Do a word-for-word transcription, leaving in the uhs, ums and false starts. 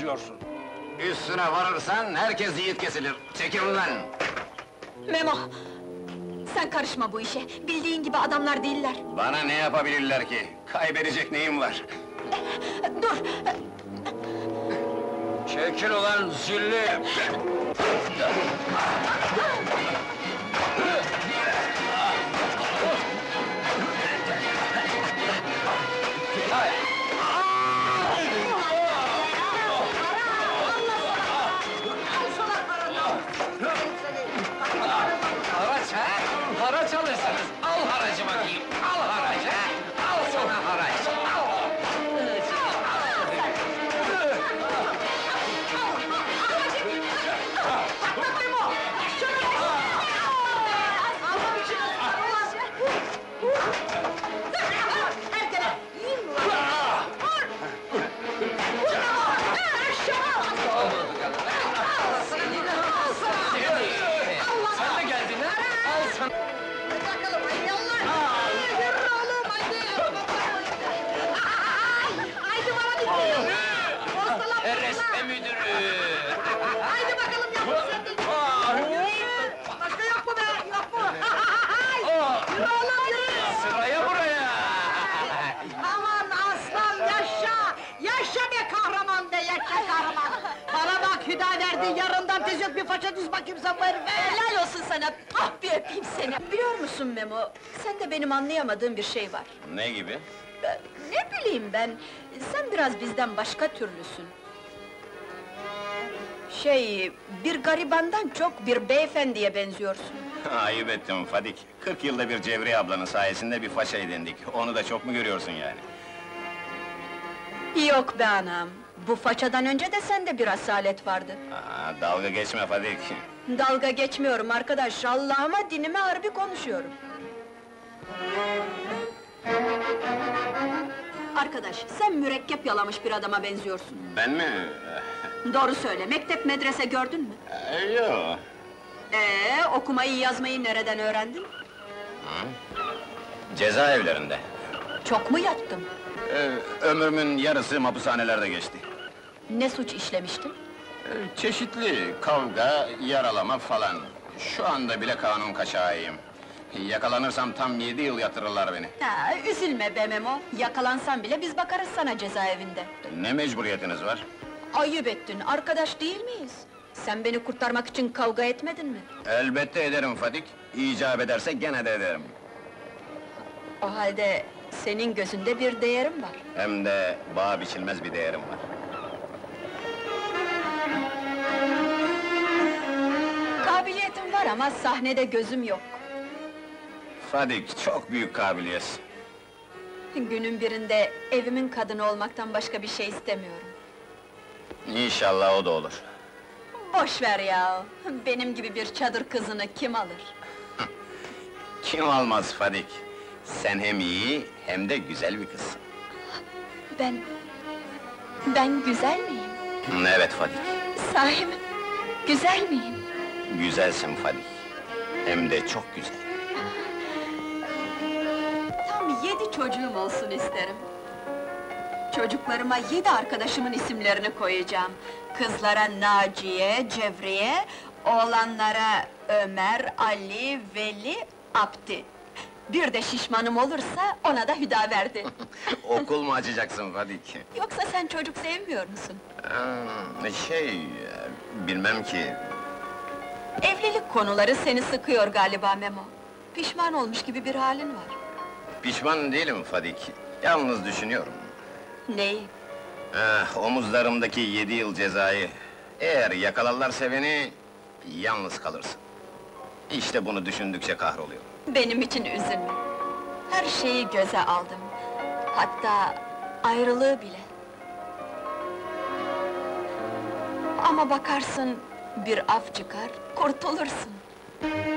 çalışıyorsun? Üstüne varırsan herkes yiğit kesilir. Çekil lan! Memo! Sen karışma bu işe, bildiğin gibi adamlar değiller. Bana ne yapabilirler ki? Kaybedecek neyim var? Dur! Çekil ulan zilli! Haraç ha? Haraç alırsınız. Al haracı bakayım. Al haracı. Al sana haraç. Al. Sen de geldin ha? Al sana. Resme müdürü. Haydi bakalım yavrum sen de! Başka yok mu be? Yok mu? Yürü oğlum yürü! Sıraya buraya. Aman aslan yaşa! Yaşa be kahraman be, yaşa kahraman! Bana bak Hüdaverdi, yarından tez bir faça düz bakayım sen bu herife! Helal olsun sana, ah bir öpeyim seni! Biliyor musun Memo, sende benim anlayamadığım bir şey var. Ne gibi? Ee, Ne bileyim ben, sen biraz bizden başka türlüsün. Şey, bir garibandan çok bir beyefendiye benziyorsun. Ayıp ettim Fadik. Kırk yılda bir Cevriye ablanın sayesinde bir faça edindik. Onu da çok mu görüyorsun yani? Yok be anam, bu façadan önce de sende bir asalet vardı. Aa, dalga geçme Fadik. Dalga geçmiyorum arkadaş, Allah'ıma dinime harbi konuşuyorum. Arkadaş, sen mürekkep yalamış bir adama benziyorsun. Ben mi? Doğru söyle, mektep medrese gördün mü? Ee, yo. Ee, okumayı yazmayı nereden öğrendin? Cezaevlerinde. Çok mu yattın? Ee, ömrümün yarısı hapishanelerde geçti. Ne suç işlemiştin? Ee, çeşitli kavga, yaralama falan. Şu anda bile kanun kaçağıyım. Yakalanırsam tam yedi yıl yatırırlar beni. Ha, üzülme be Memo, yakalansan bile biz bakarız sana cezaevinde. Ne mecburiyetiniz var? Ayıp ettin, arkadaş değil miyiz? Sen beni kurtarmak için kavga etmedin mi? Elbette ederim Fadik. İcap ederse gene de ederim. O halde senin gözünde bir değerim var. Hem de bağ biçilmez bir değerim var. Kabiliyetim var ama sahnede gözüm yok. Fadik, çok büyük kabiliyet. Günün birinde evimin kadını olmaktan başka bir şey istemiyorum. İnşallah o da olur. Boş ver ya, benim gibi bir çadır kızını kim alır? Kim almaz Fadik? Sen hem iyi, hem de güzel bir kızsın. Ben... Ben güzel miyim? Evet Fadik, Sahi mi? Güzel miyim? güzelsin Fadik. Hem de çok güzel. Tam yedi çocuğum olsun isterim. Çocuklarıma yedi arkadaşımın isimlerini koyacağım. Kızlara Naciye, Cevriye, oğlanlara Ömer, Ali, Veli, Abdi. Bir de şişmanım olursa ona da Hüdaverdi. Okul mu açacaksın Fadik? Yoksa sen çocuk sevmiyor musun? Ee, şey, bilmem ki. Evlilik konuları seni sıkıyor galiba Memo. Pişman olmuş gibi bir halin var. Pişman değilim Fadik, yalnız düşünüyorum. Neyi? Eh, omuzlarımdaki yedi yıl cezayı, eğer yakalarlarsa beni, yalnız kalırsın. İşte bunu düşündükçe kahroluyorum. Benim için üzülme. Her şeyi göze aldım. Hatta ayrılığı bile. Ama bakarsın bir af çıkar, kurtulursun.